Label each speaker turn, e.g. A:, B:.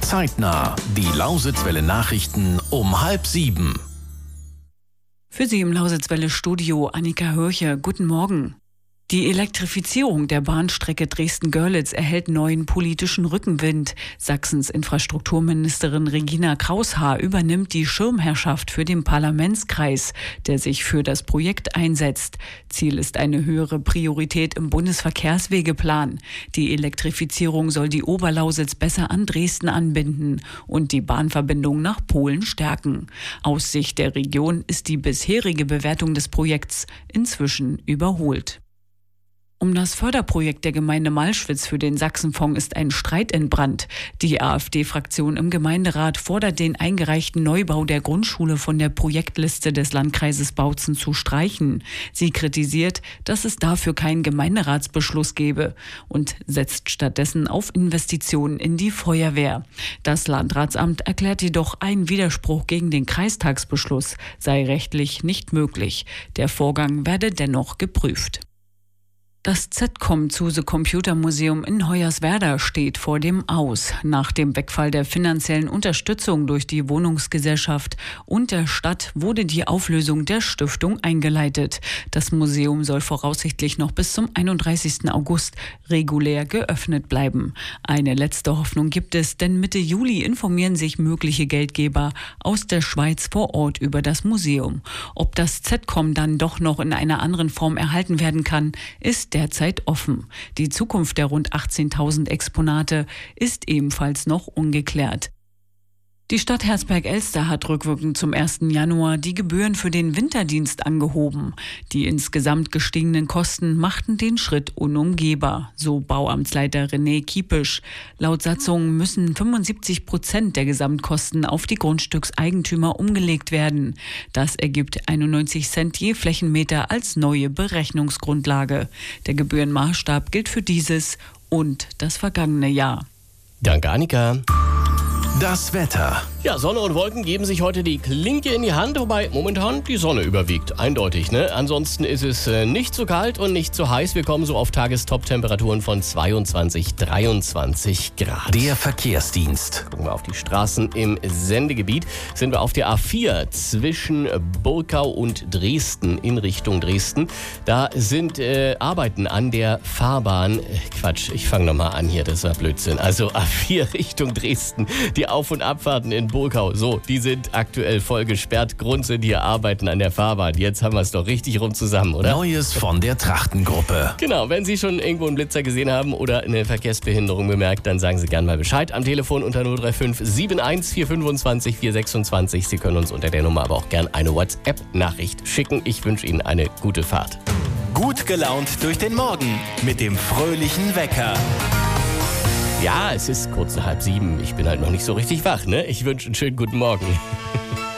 A: Zeitnah. Die Lausitzwelle Nachrichten um 6:30.
B: Für Sie im Lausitzwelle-Studio Annika Hörche. Guten Morgen. Die Elektrifizierung der Bahnstrecke Dresden-Görlitz erhält neuen politischen Rückenwind. Sachsens Infrastrukturministerin Regina Kraushaar übernimmt die Schirmherrschaft für den Parlamentskreis, der sich für das Projekt einsetzt. Ziel ist eine höhere Priorität im Bundesverkehrswegeplan. Die Elektrifizierung soll die Oberlausitz besser an Dresden anbinden und die Bahnverbindung nach Polen stärken. Aus Sicht der Region ist die bisherige Bewertung des Projekts inzwischen überholt. Um das Förderprojekt der Gemeinde Malschwitz für den Sachsenfonds ist ein Streit entbrannt. Die AfD-Fraktion im Gemeinderat fordert den eingereichten Neubau der Grundschule von der Projektliste des Landkreises Bautzen zu streichen. Sie kritisiert, dass es dafür keinen Gemeinderatsbeschluss gebe und setzt stattdessen auf Investitionen in die Feuerwehr. Das Landratsamt erklärt jedoch, ein Widerspruch gegen den Kreistagsbeschluss sei rechtlich nicht möglich. Der Vorgang werde dennoch geprüft. Das ZCOM-Zuse Computer Museum in Hoyerswerda steht vor dem Aus. Nach dem Wegfall der finanziellen Unterstützung durch die Wohnungsgesellschaft und der Stadt wurde die Auflösung der Stiftung eingeleitet. Das Museum soll voraussichtlich noch bis zum 31. August regulär geöffnet bleiben. Eine letzte Hoffnung gibt es, denn Mitte Juli informieren sich mögliche Geldgeber aus der Schweiz vor Ort über das Museum. Ob das ZCOM dann doch noch in einer anderen Form erhalten werden kann, ist derzeit offen. Die Zukunft der rund 18.000 Exponate ist ebenfalls noch ungeklärt. Die Stadt Hersberg-Elster hat rückwirkend zum 1. Januar die Gebühren für den Winterdienst angehoben. Die insgesamt gestiegenen Kosten machten den Schritt unumgehbar, so Bauamtsleiter René Kiepisch. Laut Satzung müssen 75% der Gesamtkosten auf die Grundstückseigentümer umgelegt werden. Das ergibt 91 Cent je Flächenmeter als neue Berechnungsgrundlage. Der Gebührenmaßstab gilt für dieses und das vergangene Jahr.
C: Danke, Annika.
A: Das Wetter.
C: Ja, Sonne und Wolken geben sich heute die Klinke in die Hand, wobei momentan die Sonne überwiegt. Eindeutig, ne? Ansonsten ist es nicht zu kalt und nicht zu heiß. Wir kommen so auf Tagestop-Temperaturen von 22, 23 Grad.
A: Der Verkehrsdienst.
C: Gucken wir auf die Straßen im Sendegebiet. Sind wir auf der A4 zwischen Burkau und Dresden in Richtung Dresden. Da sind Arbeiten an der Fahrbahn. Quatsch, ich fange nochmal an hier, das war Blödsinn. Also A4 Richtung Dresden. Die Auf- und Abfahrten in Burkau, so, die sind aktuell voll gesperrt. Grund sind hier Arbeiten an der Fahrbahn. Jetzt haben wir es doch richtig rum zusammen, oder?
A: Neues von der Trachtengruppe.
C: Genau, wenn Sie schon irgendwo einen Blitzer gesehen haben oder eine Verkehrsbehinderung bemerkt, dann sagen Sie gerne mal Bescheid. Am Telefon unter 035 71 425 426. Sie können uns unter der Nummer aber auch gerne eine WhatsApp-Nachricht schicken. Ich wünsche Ihnen eine gute Fahrt.
D: Gut gelaunt durch den Morgen mit dem fröhlichen Wecker.
C: Ja, es ist kurz nach 6:30. Ich bin halt noch nicht so richtig wach, ne? Ich wünsche einen schönen guten Morgen.